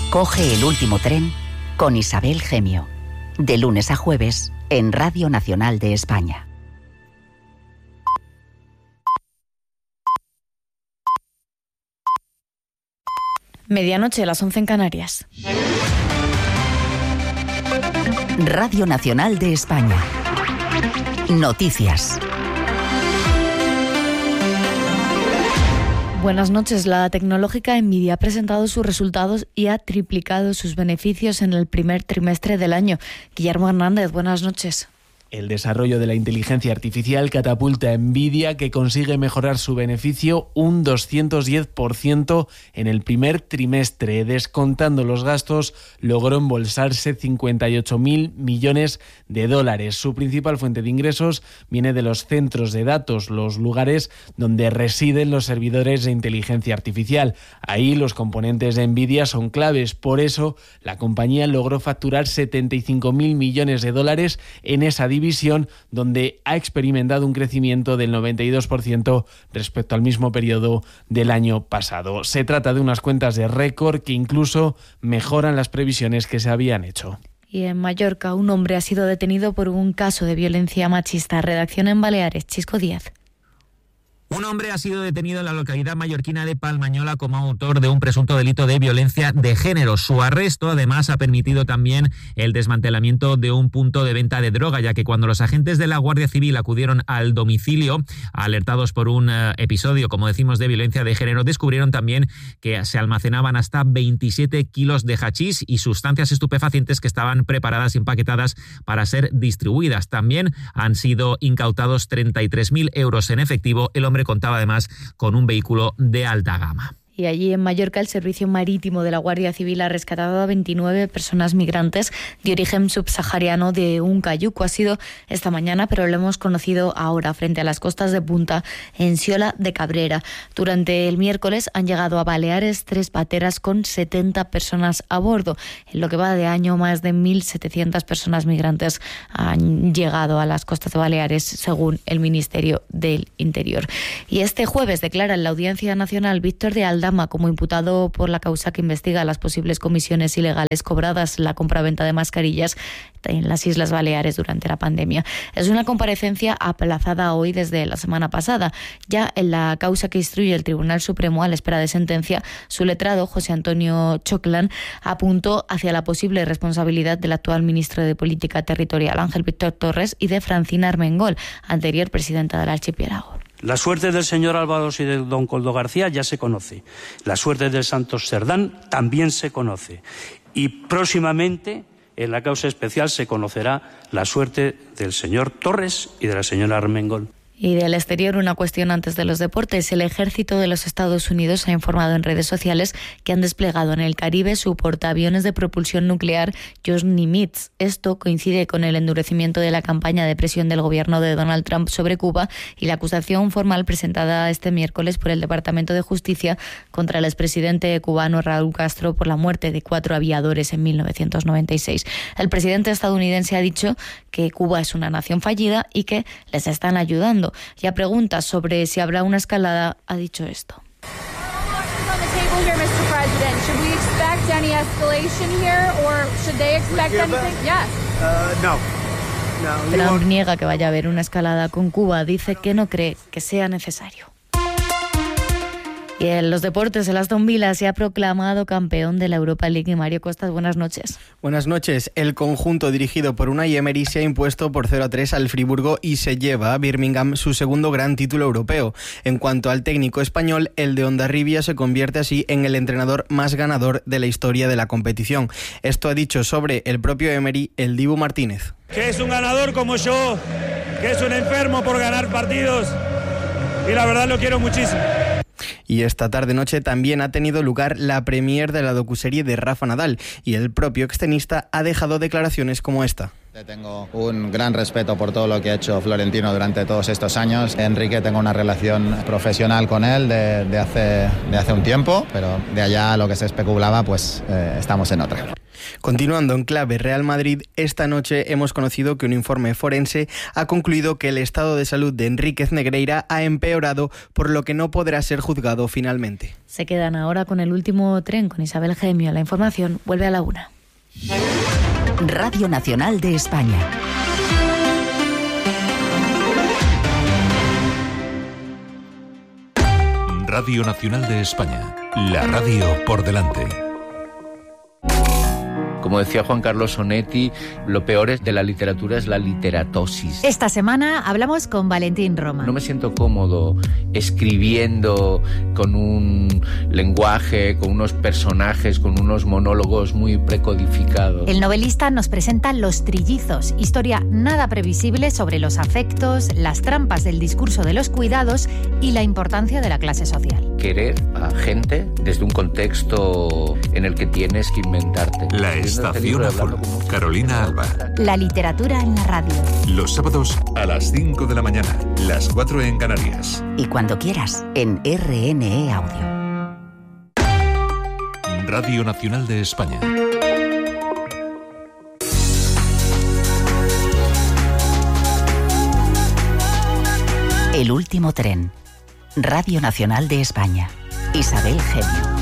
Coge el último tren con Isabel Gemio. De lunes a jueves en Radio Nacional de España. Medianoche, las 11 en Canarias. Radio Nacional de España. Noticias. Buenas noches. La tecnológica Nvidia ha presentado sus resultados y ha triplicado sus beneficios en el primer trimestre del año. Guillermo Hernández, buenas noches. El desarrollo de la inteligencia artificial catapulta a Nvidia, que consigue mejorar su beneficio un 210% en el primer trimestre. Descontando los gastos, logró embolsarse 58.000 millones de dólares. Su principal fuente de ingresos viene de los centros de datos, los lugares donde residen los servidores de inteligencia artificial. Ahí los componentes de Nvidia son claves. Por eso, la compañía logró facturar 75.000 millones de dólares en esa división, donde ha experimentado un crecimiento del 92% respecto al mismo periodo del año pasado. Se trata de unas cuentas de récord que incluso mejoran las previsiones que se habían hecho. Y en Mallorca, un hombre ha sido detenido por un caso de violencia machista. Redacción en Baleares, Chisco Díaz. Un hombre ha sido detenido en la localidad mallorquina de Palmañola como autor de un presunto delito de violencia de género. Su arresto, además, ha permitido también el desmantelamiento de un punto de venta de droga, ya que cuando los agentes de la Guardia Civil acudieron al domicilio, alertados por un episodio, como decimos, de violencia de género, descubrieron también que se almacenaban hasta 27 kilos de hachís y sustancias estupefacientes que estaban preparadas y empaquetadas para ser distribuidas. También han sido incautados 33.000 euros en efectivo. El hombre contaba además con un vehículo de alta gama. Y allí en Mallorca, el Servicio Marítimo de la Guardia Civil ha rescatado a 29 personas migrantes de origen subsahariano de un cayuco. Ha sido esta mañana, pero lo hemos conocido ahora, frente a las costas de Punta, en Siola de Cabrera. Durante el miércoles han llegado a Baleares 3 pateras con 70 personas a bordo. En lo que va de año, más de 1.700 personas migrantes han llegado a las costas de Baleares, según el Ministerio del Interior. Y este jueves declara en la Audiencia Nacional Víctor de Aldama como imputado por la causa que investiga las posibles comisiones ilegales cobradas en la compraventa de mascarillas en las Islas Baleares durante la pandemia. Es una comparecencia aplazada hoy desde la semana pasada. Ya en la causa que instruye el Tribunal Supremo a la espera de sentencia, su letrado, José Antonio Choclán, apuntó hacia la posible responsabilidad del actual ministro de Política Territorial, Ángel Víctor Torres, y de Francina Armengol, anterior presidenta del archipiélago. La suerte del señor Álvaros y de don Coldo García ya se conoce. La suerte del Santos Cerdán también se conoce. Y próximamente, en la causa especial, se conocerá la suerte del señor Torres y de la señora Armengol. Y del exterior, una cuestión antes de los deportes. El ejército de los Estados Unidos ha informado en redes sociales que han desplegado en el Caribe su portaaviones de propulsión nuclear Josh Nimitz. Esto coincide con el endurecimiento de la campaña de presión del gobierno de Donald Trump sobre Cuba y la acusación formal presentada este miércoles por el Departamento de Justicia contra el expresidente cubano Raúl Castro por la muerte de 4 aviadores en 1996. El presidente estadounidense ha dicho que Cuba es una nación fallida y que les están ayudando. Y a preguntas sobre si habrá una escalada, ha dicho esto. Trump niega que vaya a haber una escalada con Cuba. Dice que no cree que sea necesario. Y en los deportes, el Aston Villa se ha proclamado campeón de la Europa League. Y Mario Costas, buenas noches. Buenas noches. El conjunto dirigido por Unai Emery se ha impuesto por 0-3 al Friburgo y se lleva a Birmingham su segundo gran título europeo. En cuanto al técnico español, el de Hondarribia se convierte así en el entrenador más ganador de la historia de la competición. Esto ha dicho sobre el propio Emery el Dibu Martínez. Que es un ganador como yo, que es un enfermo por ganar partidos y la verdad lo quiero muchísimo. Y esta tarde-noche también ha tenido lugar la premier de la docuserie de Rafa Nadal y el propio extenista ha dejado declaraciones como esta. Tengo un gran respeto por todo lo que ha hecho Florentino durante todos estos años. Enrique, tengo una relación profesional con él de hace un tiempo, pero de allá a lo que se especulaba, pues estamos en otra. Continuando en clave Real Madrid, esta noche hemos conocido que un informe forense ha concluido que el estado de salud de Enríquez Negreira ha empeorado, por lo que no podrá ser juzgado finalmente. Se quedan ahora con el último tren con Isabel Gemio. La información vuelve a la 1. Radio Nacional de España. Radio Nacional de España. La radio por delante. Como decía Juan Carlos Onetti, lo peor de la literatura es la literatosis. Esta semana hablamos con Valentín Roma. No me siento cómodo escribiendo con un lenguaje, con unos personajes, con unos monólogos muy precodificados. El novelista nos presenta Los Trillizos, historia nada previsible sobre los afectos, las trampas del discurso de los cuidados y la importancia de la clase social. Querer a gente desde un contexto en el que tienes que inventarte. La Estación Azul. Carolina Alba. La literatura en la radio. Los sábados a las 5 de la mañana, las 4 en Canarias. Y cuando quieras, en RNE Audio. Radio Nacional de España. El último tren. Radio Nacional de España. Isabel Gemio.